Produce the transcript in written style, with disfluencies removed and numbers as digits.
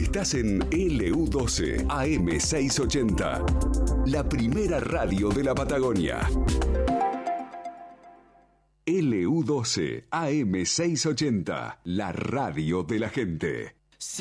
Estás en LU12 AM680, la primera radio de la Patagonia. LU12 AM680, la radio de la gente.